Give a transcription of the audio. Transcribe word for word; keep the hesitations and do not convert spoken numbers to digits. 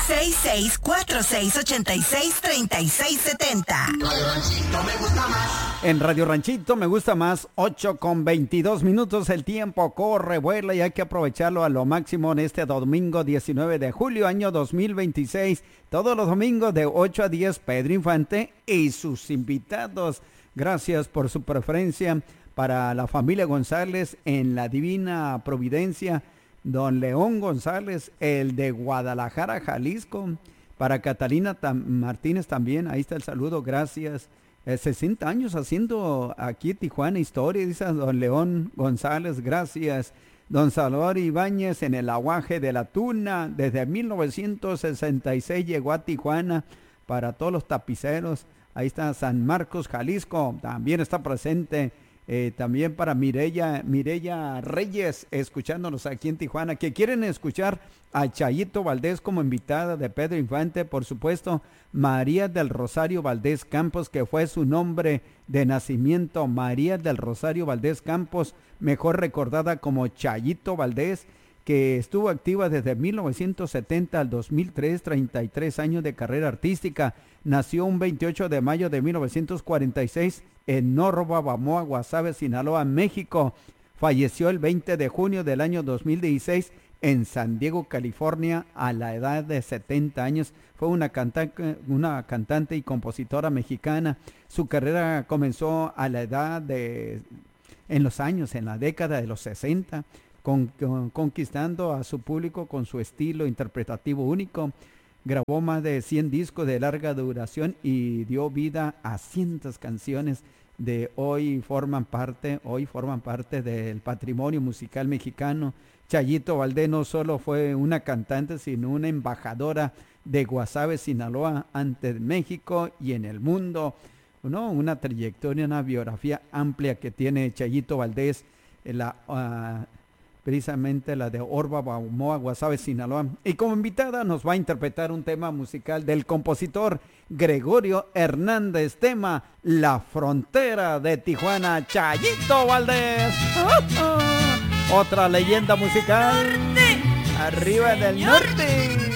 seis seis cuatro seis ocho seis tres seis siete cero. Radio Ranchito me gusta más. En Radio Ranchito me gusta más, ocho con veintidós minutos, el tiempo corre, vuela y hay que aprovecharlo a lo máximo en este domingo diecinueve de julio, año dos mil veintiséis. Todos los domingos de ocho a diez, Pedro Infante y sus invitados. Gracias por su preferencia. Para la familia González en la Divina Providencia, don León González, el de Guadalajara, Jalisco. Para Catalina Tam- Martínez también, ahí está el saludo, gracias. Eh, sesenta años haciendo aquí Tijuana historia, dice don León González, gracias. Don Salvador Ibáñez en el aguaje de la Tuna, desde mil novecientos sesenta y seis llegó a Tijuana para todos los tapiceros. Ahí está San Marcos, Jalisco, también está presente. Eh, también para Mireya, Mireya Reyes, escuchándonos aquí en Tijuana, que quieren escuchar a Chayito Valdés como invitada de Pedro Infante, por supuesto, María del Rosario Valdés Campos, que fue su nombre de nacimiento, María del Rosario Valdés Campos, mejor recordada como Chayito Valdés, que estuvo activa desde mil novecientos setenta al dos mil tres, treinta y tres años de carrera artística. Nació un veintiocho de mayo de mil novecientos cuarenta y seis en Noroba, Bamoa, Guasave, Sinaloa, México. Falleció el veinte de junio del año dos mil dieciséis en San Diego, California, a la edad de setenta años. Fue una cantante, una cantante y compositora mexicana. Su carrera comenzó a la edad de, en los años, en la década de los sesenta, con, con, conquistando a su público con su estilo interpretativo único. Grabó más de cien discos de larga duración y dio vida a cientos de canciones de hoy forman parte, hoy forman parte del patrimonio musical mexicano. Chayito Valdés no solo fue una cantante, sino una embajadora de Guasave, Sinaloa, ante México y en el mundo, ¿no? Una trayectoria, una biografía amplia que tiene Chayito Valdés, la uh, precisamente la de Orba, Bamoa, Guasave, Sinaloa. Y como invitada nos va a interpretar un tema musical del compositor Gregorio Hernández, tema La Frontera de Tijuana, Chayito Valdés. Otra leyenda musical arriba del norte.